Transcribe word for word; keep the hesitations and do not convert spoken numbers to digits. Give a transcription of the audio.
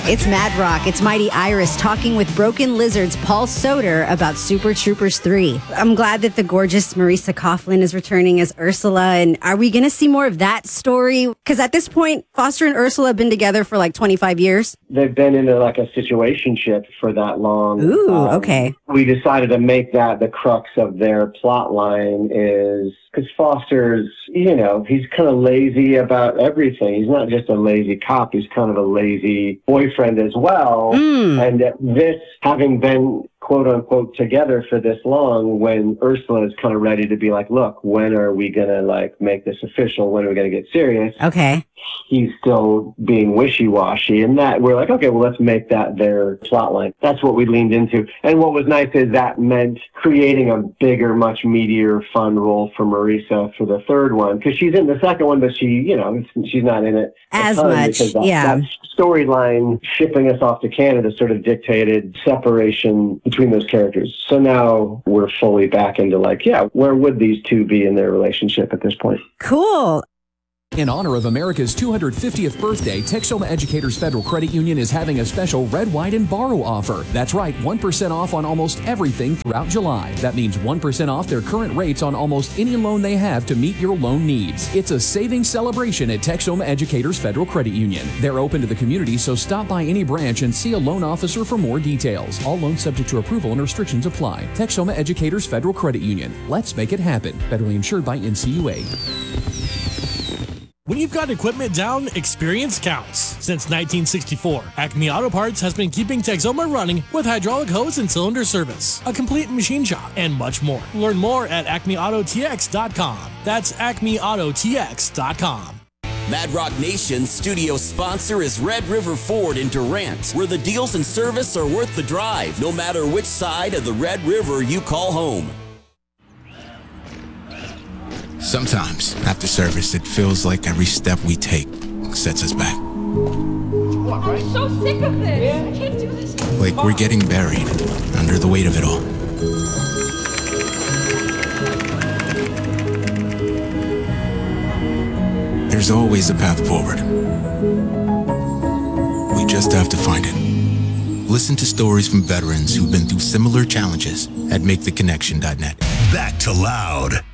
It's Mad Rock. It's Mighty Iris talking with Broken Lizard's Paul Soter about Super Troopers three. I'm glad that the gorgeous Marisa Coughlan is returning as Ursula. And are we going to see more of that story? Because at this point, Foster and Ursula have been together for like twenty-five years. They've been in a, like a situationship for that long. Ooh, um, okay. We decided to make that the crux of their plot line is because Foster's, you know, he's kind of lazy about everything. He's not just a lazy cop. He's kind of a lazy boyfriend as well. Mm. And this, having been quote unquote together for this long, when Ursula is kind of ready to be like, look, when are we going to like make this official? When are we going to get serious? Okay. He's still being wishy-washy, and that we're like, okay, well, let's make that their plot line. That's what we leaned into. And what was nice is that meant creating a bigger, much meatier, fun role for Marisa for the third one, because she's in the second one, but she, you know, she's not in it as much. That, yeah. That storyline shipping us off to Canada sort of dictated separation between those characters. So now we're fully back into like, yeah, where would these two be in their relationship at this point? Cool. In honor of America's two hundred fiftieth birthday, Texoma Educators Federal Credit Union is having a special Red, White, and Borrow offer. That's right, one percent off on almost everything throughout July. That means one percent off their current rates on almost any loan they have to meet your loan needs. It's a savings celebration at Texoma Educators Federal Credit Union. They're open to the community, so stop by any branch and see a loan officer for more details. All loans subject to approval and restrictions apply. Texoma Educators Federal Credit Union. Let's make it happen. Federally insured by N C U A. When you've got equipment down, experience counts. Since nineteen sixty-four, Acme Auto Parts has been keeping Texoma running with hydraulic hose and cylinder service, a complete machine shop, and much more. Learn more at acme auto t x dot com. That's acme auto t x dot com. Mad Rock Nation's studio sponsor is Red River Ford in Durant, where the deals and service are worth the drive, no matter which side of the Red River you call home. Sometimes, after service, it feels like every step we take sets us back. I'm so sick of this. I can't do this. Like we're getting buried under the weight of it all. There's always a path forward. We just have to find it. Listen to stories from veterans who've been through similar challenges at make the connection dot net. Back to Loud.